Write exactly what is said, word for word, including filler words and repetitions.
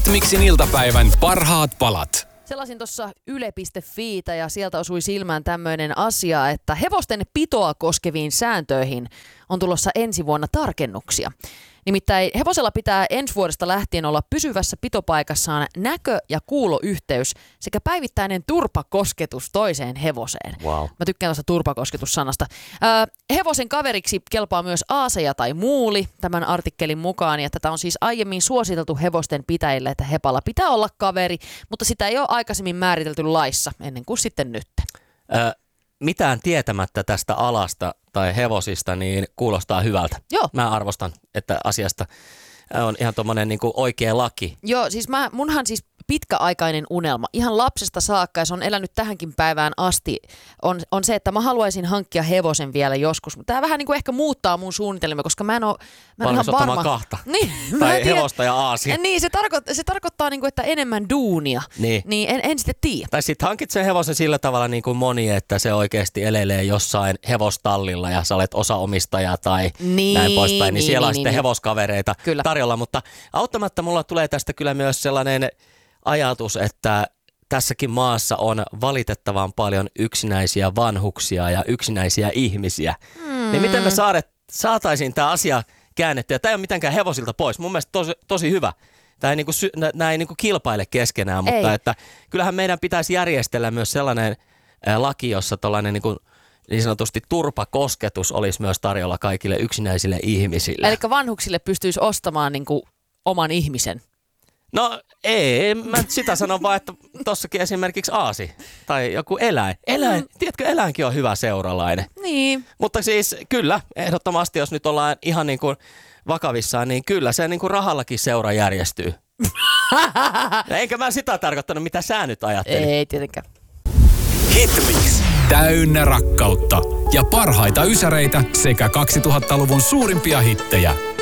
Hitmixin iltapäivän parhaat palat. Selasin tuossa yle piste fiitä ja sieltä osui silmään tämmöinen asia, että hevosten pitoa koskeviin sääntöihin on tulossa ensi vuonna tarkennuksia. Nimittäin hevosella pitää ensi vuodesta lähtien olla pysyvässä pitopaikassaan näkö- ja kuuloyhteys sekä päivittäinen turpakosketus toiseen hevoseen. Wow. Mä tykkään tuosta turpakosketussanasta. Äh, hevosen kaveriksi kelpaa myös aaseja tai muuli tämän artikkelin mukaan. Ja tätä on siis aiemmin suositeltu hevosten pitäjille, että hepalla pitää olla kaveri, mutta sitä ei ole aikaisemmin määritelty laissa ennen kuin sitten nyt. Ö, mitään tietämättä tästä alasta tai hevosista, niin kuulostaa hyvältä. Joo. Mä arvostan, että asiasta on ihan tommonen niinku oikea laki. Joo, siis mä, munhan siis pitkäaikainen unelma, ihan lapsesta saakka, ja se on elänyt tähänkin päivään asti, on, on se, että mä haluaisin hankkia hevosen vielä joskus. Mutta tää vähän niin kuin ehkä muuttaa mun suunnitelmia, koska mä en ole mä en ihan varma. kahta. Niin, tai hevosta ja aasia. Niin, se, tarko- se tarkoittaa niin kuin, että enemmän duunia. Niin. Niin en, en sitten tiedä. Tai sitten hankit sen hevosen sillä tavalla niin kuin moni, että se oikeasti elelee jossain hevostallilla ja sä olet osaomistaja tai niin, näin poispäin. Niin, niin siellä niin, on niin, sitten niin. hevoskavereita Kyllä. tarjolla, mutta auttamatta mulla tulee tästä kyllä myös sellainen ajatus, että tässäkin maassa on valitettavan paljon yksinäisiä vanhuksia ja yksinäisiä ihmisiä. Hmm. Niin miten me saadet, saataisiin tämä asia käännettyä? Tämä ei ole mitenkään hevosilta pois. Mun mielestä tosi, tosi hyvä. Tämä ei, niinku, nämä ei niinku kilpaile keskenään, mutta että kyllähän meidän pitäisi järjestellä myös sellainen ää, laki, jossa tällainen niinku, niin sanotusti turpakosketus olisi myös tarjolla kaikille yksinäisille ihmisille. Eli vanhuksille pystyisi ostamaan niin kuin oman ihmisen. No ei, mä sitä sanon vaan, että tossakin esimerkiksi aasi tai joku eläin. Eläin, mm. tiedätkö, eläinkin on hyvä seuralainen. Niin. Mutta siis kyllä, ehdottomasti jos nyt ollaan ihan niin kuin vakavissaan, niin kyllä se niin kuin rahallakin seura järjestyy. Enkä mä sitä tarkoittanut, mitä sä nyt ajattelit. Ei tietenkään. Hitmix. Täynnä rakkautta ja parhaita ysäreitä sekä kaksituhattaluvun suurimpia hittejä.